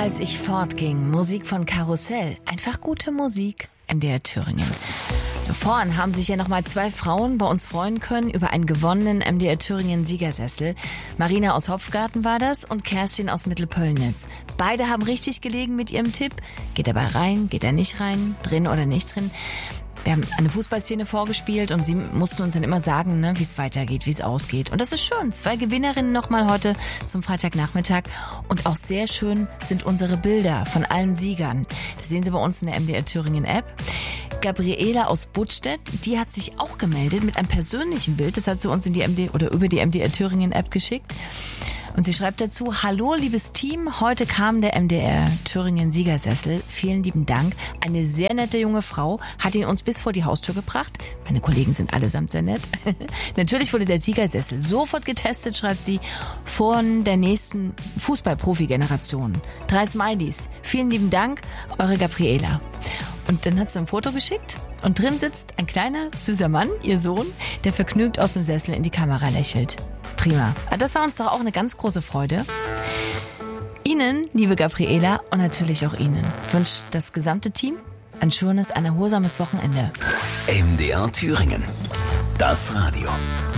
Als ich fortging, Musik von Karussell. Einfach gute Musik. MDR Thüringen. Vorhin haben sich ja nochmal 2 Frauen bei uns freuen können über einen gewonnenen MDR Thüringen Siegersessel. Marina aus Hopfgarten war das und Kerstin aus Mittelpöllnitz. Beide haben richtig gelegen mit ihrem Tipp. Geht er bei rein, geht er nicht rein, drin oder nicht drin? Wir haben eine Fußballszene vorgespielt und sie mussten uns dann immer sagen, ne, wie es weitergeht, wie es ausgeht. Und das ist schön. 2 Gewinnerinnen nochmal heute zum Freitagnachmittag. Und auch sehr schön sind unsere Bilder von allen Siegern. Das sehen Sie bei uns in der MDR Thüringen App. Gabriela aus Buttstedt, die hat sich auch gemeldet mit einem persönlichen Bild. Das hat sie uns in die über die MDR Thüringen App geschickt. Und sie schreibt dazu: Hallo, liebes Team, heute kam der MDR Thüringen Siegersessel. Vielen lieben Dank. Eine sehr nette junge Frau hat ihn uns bis vor die Haustür gebracht. Meine Kollegen sind allesamt sehr nett. Natürlich wurde der Siegersessel sofort getestet, schreibt sie, von der nächsten Fußball-Profi-Generation. 3 Smileys. Vielen lieben Dank, eure Gabriela. Und dann hat sie ein Foto geschickt und drin sitzt ein kleiner, süßer Mann, ihr Sohn, der vergnügt aus dem Sessel in die Kamera lächelt. Prima. Das war uns doch auch eine ganz große Freude. Ihnen, liebe Gabriela, und natürlich auch Ihnen, wünscht das gesamte Team ein schönes, ein erholsames Wochenende. MDR Thüringen. Das Radio.